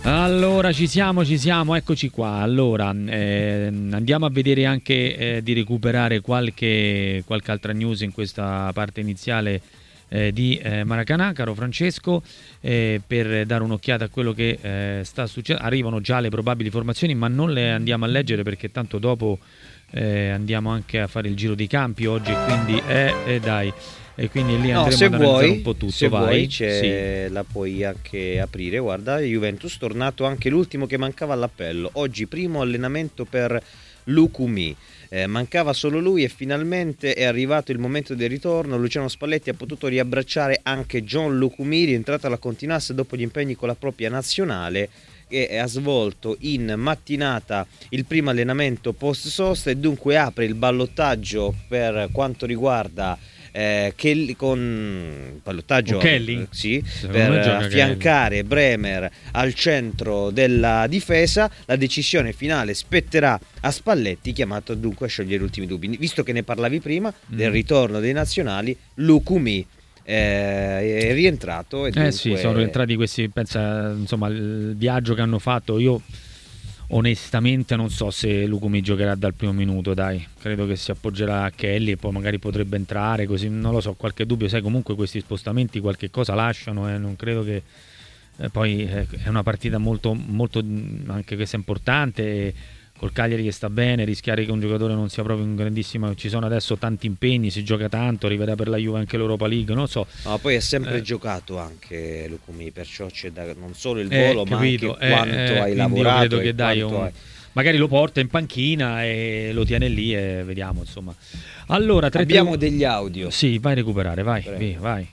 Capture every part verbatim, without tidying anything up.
Allora ci siamo, ci siamo, eccoci qua. Allora eh, andiamo a vedere anche eh, di recuperare qualche, qualche altra news in questa parte iniziale eh, di eh, Maracanã, caro Francesco, eh, per dare un'occhiata a quello che eh, sta succedendo. Arrivano già le probabili formazioni, ma non le andiamo a leggere perché tanto dopo eh, andiamo anche a fare il giro dei campi oggi, quindi eh, eh, dai. E quindi lì no, andremo se ad analizzare vuoi, un po' tutto. se vai. Vuoi c'è, sì. la puoi anche aprire. Guarda, Juventus tornato anche l'ultimo che mancava all'appello. Oggi primo allenamento per Lukumi. Eh, mancava solo lui e finalmente è arrivato il momento del ritorno. Luciano Spalletti ha potuto riabbracciare anche John Lukumi, rientrato alla Continuas dopo gli impegni con la propria nazionale, e ha svolto in mattinata il primo allenamento post sosta e dunque apre il ballottaggio per quanto riguarda Eh, Kelly, con ballottaggio Kelly? Eh, sì, per affiancare Kelly. Bremer al centro della difesa. La decisione finale spetterà a Spalletti, chiamato dunque a sciogliere gli ultimi dubbi. Visto che ne parlavi prima mm. del ritorno dei nazionali, Lukumi eh, è rientrato e dunque... Eh sì, sono rientrati questi, pensa, insomma, il viaggio che hanno fatto. Io onestamente non so se Lukumi giocherà dal primo minuto, dai, credo che si appoggerà a Kelly e poi magari potrebbe entrare, così non lo so, qualche dubbio, sai, comunque questi spostamenti qualche cosa lasciano, eh, non credo che eh, poi eh, è una partita molto, molto anche questa importante, e col Cagliari che sta bene, rischiare che un giocatore non sia proprio un grandissimo, ci sono adesso tanti impegni, si gioca tanto, arriverà per la Juve anche l'Europa League, non so. No, poi è sempre eh, giocato anche Lukumi, perciò c'è da, non solo il eh, volo capito, ma anche quanto eh, hai eh, lavorato. Io credo che dai un... hai... magari lo porta in panchina e lo tiene lì e vediamo, insomma. Allora, tre, abbiamo tre... degli audio. Sì, vai a recuperare, vai, via, vai.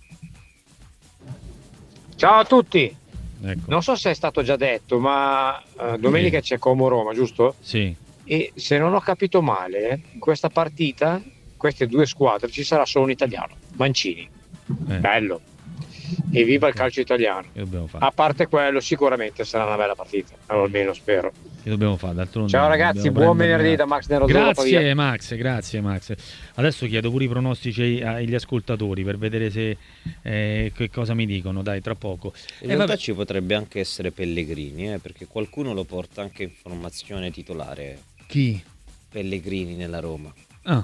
Ciao a tutti. Ecco. Non so se è stato già detto, ma uh, domenica sì. C'è Como Roma, giusto? Sì. E se non ho capito male, in questa partita, queste due squadre, ci sarà solo un italiano, Mancini. Eh. Bello. E viva il calcio italiano. A parte quello, sicuramente sarà una bella partita, almeno spero. Che dobbiamo fare? D'altronde ciao ragazzi, buon venerdì da Max Nero. Grazie Max, grazie Max. Adesso chiedo pure i pronostici agli ascoltatori per vedere se eh, che cosa mi dicono, dai, tra poco. In eh, realtà vabbè. Ci potrebbe anche essere Pellegrini, eh, perché qualcuno lo porta anche in formazione titolare. Chi? Pellegrini nella Roma. Ah.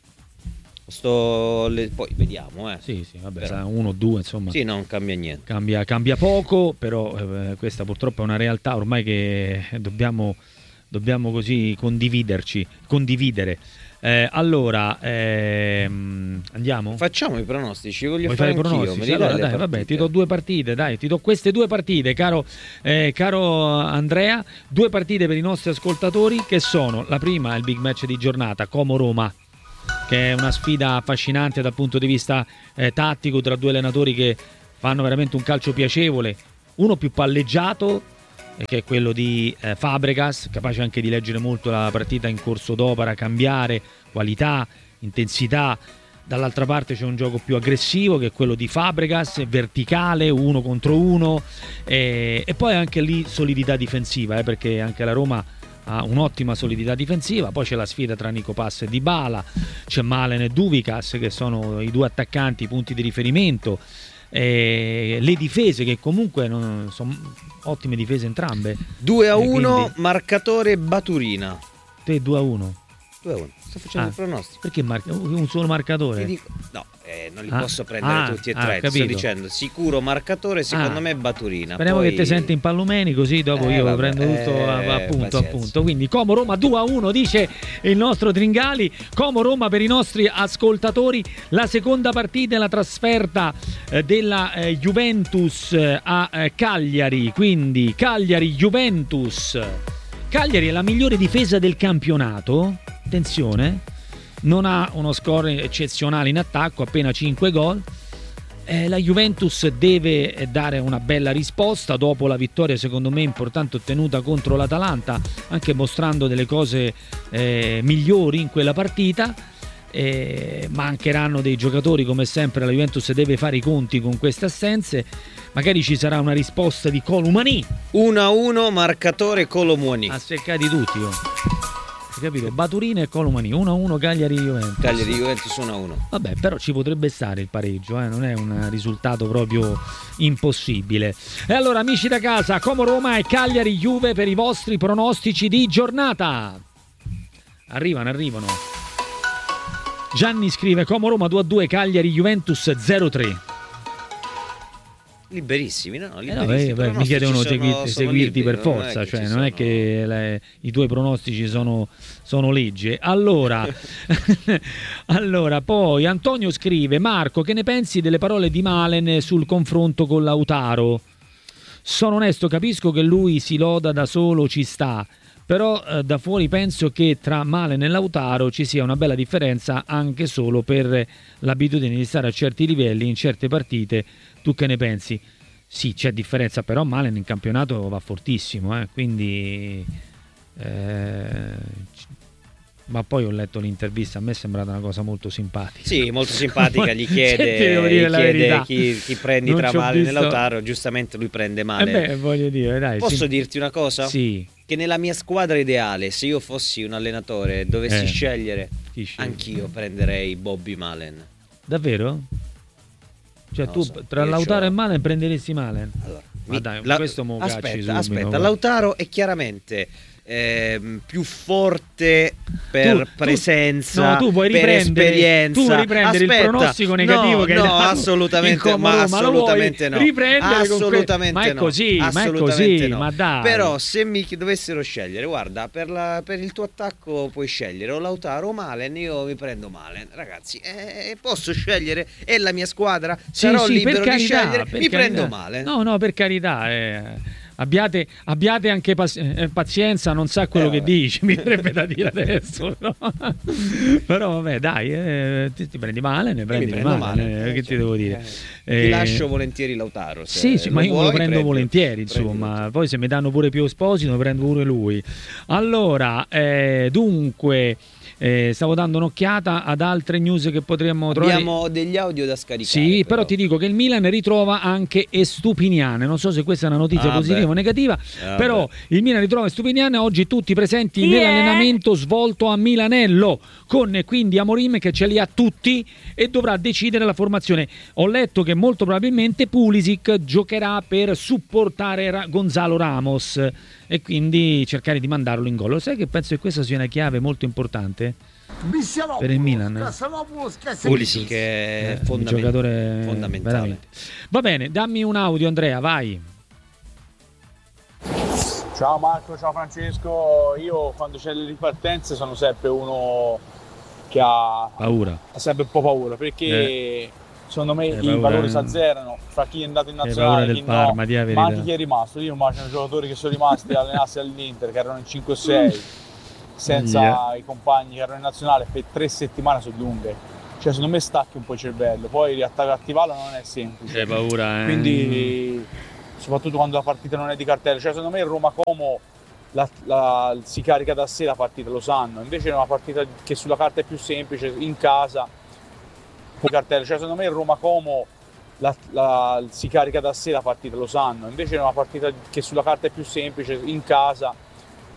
Sto le... poi vediamo eh. Sì sì vabbè, però... uno o due insomma. Sì, non cambia niente. Cambia, cambia poco, però eh, questa purtroppo è una realtà ormai che dobbiamo, dobbiamo così condividerci, condividere. Eh, allora ehm, andiamo? Facciamo i pronostici, voglio Vuoi fare i pronostici? Allora, dai, vabbè, ti do due partite, dai, ti do queste due partite, caro, eh, caro Andrea, due partite per i nostri ascoltatori che sono, la prima è il big match di giornata, Como-Roma, che è una sfida affascinante dal punto di vista eh, tattico tra due allenatori che fanno veramente un calcio piacevole, uno più palleggiato eh, che è quello di eh, Fabregas, capace anche di leggere molto la partita in corso d'opera, cambiare qualità, intensità. Dall'altra parte c'è un gioco più aggressivo che è quello di Fabregas, verticale, uno contro uno, eh, e poi anche lì solidità difensiva, eh, perché anche la Roma ha un'ottima solidità difensiva. Poi c'è la sfida tra Nico Pass e Dybala, c'è Malen e Duvikas che sono i due attaccanti, i punti di riferimento, e le difese che comunque non, sono ottime difese entrambe. Due a uno, quindi... marcatore Baturina. Te due a uno. due a uno. Sto facendo ah, il pronostico. Perché mar- un solo marcatore? Dico, no, eh, non li ah, posso prendere ah, tutti e ah, tre. Ti sto dicendo sicuro marcatore, secondo ah, me Baturina. Speriamo poi... che ti senti in Pallomeni, così dopo eh, io vabbè, prendo tutto eh, appunto, appunto. Quindi Como Roma due a uno, dice il nostro Tringali. Como Roma per i nostri ascoltatori. La seconda partita è la trasferta eh, della eh, Juventus a eh, Cagliari. Quindi Cagliari Juventus. Cagliari è la migliore difesa del campionato. Attenzione, non ha uno score eccezionale in attacco, appena cinque gol. Eh, la Juventus deve dare una bella risposta dopo la vittoria, secondo me importante, ottenuta contro l'Atalanta, anche mostrando delle cose eh, migliori in quella partita. Eh, mancheranno dei giocatori, come sempre la Juventus deve fare i conti con queste assenze. Magari ci sarà una risposta di Colomani. uno a uno, marcatore Colomani. Asseccati tutti, oh. capito? Baturina e Colomani, uno a uno Cagliari-Juventus. Cagliari-Juventus uno a uno. Vabbè, però ci potrebbe stare il pareggio, eh? Non è un risultato proprio impossibile. E allora, amici da casa, Como Roma e Cagliari-Juve per i vostri pronostici di giornata. Arrivano, arrivano. Gianni scrive Como Roma due a due, Cagliari-Juventus zero a tre. Liberissimi, no? Liberissimi. Eh no, beh, beh, mica devono seguirti, seguirti liberi, per forza, non cioè non sono... è che le, i tuoi pronostici sono, sono legge. Allora, allora, poi Antonio scrive: Marco, che ne pensi delle parole di Malen sul confronto con Lautaro? Sono onesto, capisco che lui si loda da solo, ci sta, però eh, da fuori penso che tra Malen e Lautaro ci sia una bella differenza anche solo per l'abitudine di stare a certi livelli in certe partite. Tu che ne pensi? Sì, c'è differenza, però Malen in campionato va fortissimo, eh? Quindi eh, ma poi ho letto l'intervista, a me è sembrata una cosa molto simpatica. Sì, molto simpatica, gli chiede, gli chiede chi, chi prendi non tra Malen visto... e Lautaro, giustamente lui prende Malen. Eh beh, voglio dire, dai, posso sì. dirti una cosa? Sì. Che nella mia squadra ideale, se io fossi un allenatore e dovessi eh. scegliere, anch'io prenderei Bobby Malen. Davvero? Cioè non tu so, tra Lautaro c'ho... e Malen prenderesti Malen? Allora, ma mi... dai, la... questo mo aspetta, cacci aspetta, subito, Lautaro è chiaramente eh, più forte per tu, presenza, tu, no, tu vuoi per esperienza. Tu vuoi riprendere aspetta, il pronostico negativo no, che no, hai dato assolutamente, in ma assolutamente no. Riprendere assolutamente con que... ma è così, no. ma è così, no. ma dai. Però se mi dovessero scegliere, guarda, per, la, per il tuo attacco puoi scegliere o Lautaro o Malen, io mi prendo Malen, ragazzi. Eh, posso scegliere, è la mia squadra, sì, sarò sì, libero carità, di scegliere, mi carità. prendo Malen. No, no, per carità, eh. Abbiate, abbiate anche pas- eh, pazienza, non sa quello eh, che dici, mi verrebbe da dire adesso. No? Però vabbè, dai, eh, ti, ti prendi male, ne prendi male, male eh, che ti devo dire. Eh, ti lascio volentieri Lautaro. Se sì, sì, ma io vuoi, lo prendo prendi, volentieri, insomma. Prendi. Poi se mi danno pure più Esposito, prendo pure lui. Allora, eh, dunque... Eh, stavo dando un'occhiata ad altre news che potremmo trovare. Abbiamo degli audio da scaricare. Sì, però, però ti dico che il Milan ritrova anche Estupiniane. Non so se questa è una notizia ah, positiva beh. o negativa, ah, però beh. il Milan ritrova Estupiniane oggi tutti presenti Chi nell'allenamento è? svolto a Milanello, con quindi Amorim che ce li ha tutti e dovrà decidere la formazione. Ho letto che molto probabilmente Pulisic giocherà per supportare Ra- Gonzalo Ramos e quindi cercare di mandarlo in gol. Lo sai che penso che questa sia una chiave molto importante per il Milan. Pulisic è eh, un giocatore fondamentale. Veramente. Va bene, dammi un audio Andrea, vai. Ciao Marco, ciao Francesco. Io quando c'è le ripartenze sono sempre uno che ha paura, ha sempre un po' paura perché eh. secondo me i valori si azzerano fra chi è andato in nazionale e chi Parma, no, ma anche chi è rimasto. Io immagino giocatori che sono rimasti allenarsi all'Inter, che erano in cinque o sei senza yeah. i compagni che erano in nazionale per tre settimane sono lunghe. Cioè secondo me stacchi un po' il cervello, poi riattivarlo non è semplice. C'è paura, eh. Quindi soprattutto quando la partita non è di cartello, cioè secondo me il Roma Como la, la, si carica da sé la partita, lo sanno, invece è una partita che sulla carta è più semplice, in casa cartello, cioè secondo me il Roma Como la, la, si carica da sé la partita, lo sanno, invece è una partita che sulla carta è più semplice, in casa